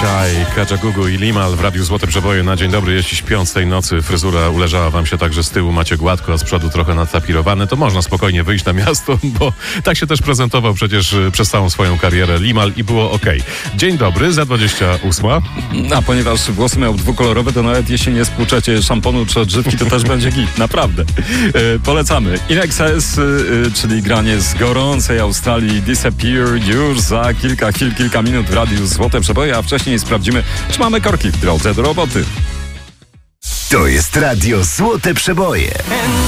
Sky, Kajagoogoo i Limal w Radiu Złote Przeboje na dzień dobry. Jeśli śpiąc tej nocy fryzura uleżała wam się tak, że z tyłu macie gładko, a z przodu trochę natapirowane, to można spokojnie wyjść na miasto, bo tak się też prezentował przecież przez całą swoją karierę Limal i było okej. Dzień dobry, za 28. A ponieważ włosy miał dwukolorowe, to nawet jeśli nie spłuczecie szamponu czy odżywki, to też będzie git, naprawdę. Polecamy. In Excess, czyli granie z gorącej Australii, Disappear już za kilka minut w Radiu Złote Przeboje, a wcześniej sprawdzimy, czy mamy korki w drodze do roboty. To jest Radio Złote Przeboje.